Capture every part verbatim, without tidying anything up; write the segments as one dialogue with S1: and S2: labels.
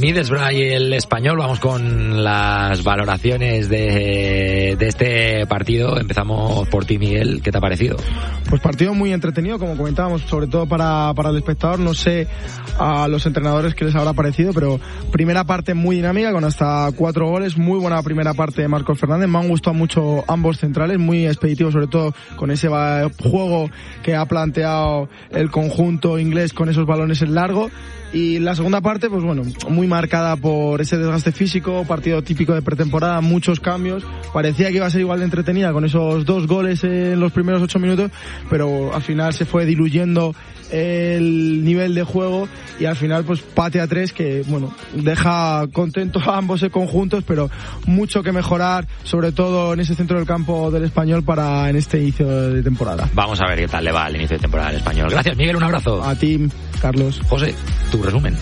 S1: Middlesbrough y el Español. Vamos con las valoraciones de, de este partido. Empezamos por ti, Miguel. ¿Qué te ha parecido?
S2: Pues partido muy entretenido, como comentábamos, sobre todo para, para el espectador. No sé a los entrenadores qué les habrá parecido, pero primera parte muy dinámica, con hasta cuatro goles. Muy buena primera parte de Marcos Fernández. Me han gustado mucho ambos centrales, muy expeditivos, sobre todo con ese juego que ha planteado el conjunto inglés con esos balones en largo. Y la segunda parte, pues bueno, muy marcada por ese desgaste físico, partido típico de pretemporada, muchos cambios. Parecía que iba a ser igual de entretenida con esos dos goles en los primeros ocho minutos, pero al final se fue diluyendo el nivel de juego y al final pues pate a tres que, bueno, deja contentos a ambos conjuntos, pero mucho que mejorar, sobre todo en ese centro del campo del Español para en este inicio de temporada.
S1: Vamos a ver qué tal le va al inicio de temporada al Español. Gracias, Miguel, un abrazo.
S2: A ti, Carlos.
S1: José, tu resumen.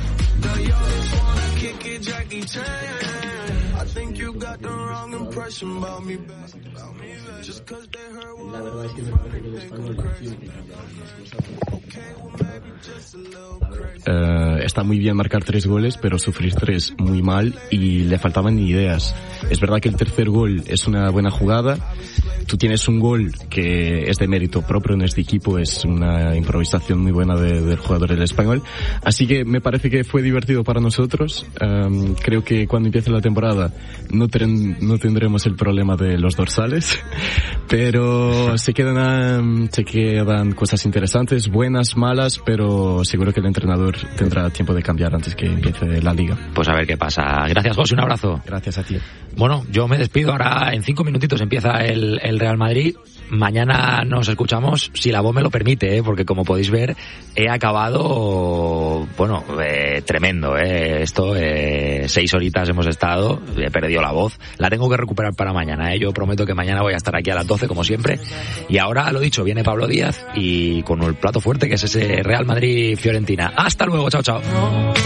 S3: La verdad es que me parece que el Español tiene que cambiar las cosas. Uh, está muy bien marcar tres goles, pero sufrir tres muy mal y le faltaban ideas. Es verdad que el tercer gol es una buena jugada. Tú tienes un gol que es de mérito propio en este equipo, es una improvisación muy buena de, del jugador del Español. Así que me parece que fue divertido para nosotros. Um, creo que cuando empiece la temporada no, ten, no tendremos el problema de los dorsales, pero se quedan, se quedan cosas interesantes, buenas, malas, pero seguro que el entrenador tendrá tiempo de cambiar antes que empiece la liga.
S1: Pues a ver qué pasa. Gracias, José, un abrazo.
S3: Gracias a ti.
S1: Bueno, yo me despido. Ahora en cinco minutitos empieza el, el Real Madrid. Mañana nos escuchamos, si la voz me lo permite, ¿eh? Porque como podéis ver, he acabado, bueno, eh, tremendo, ¿eh? Esto, eh, seis horitas hemos estado, he perdido la voz, la tengo que recuperar para mañana, ¿eh? Yo prometo que mañana voy a estar aquí a las doce, como siempre. Y ahora, lo dicho, viene Pablo Díaz y con el plato fuerte que es ese Real Madrid-Fiorentina. Hasta luego, chao, chao.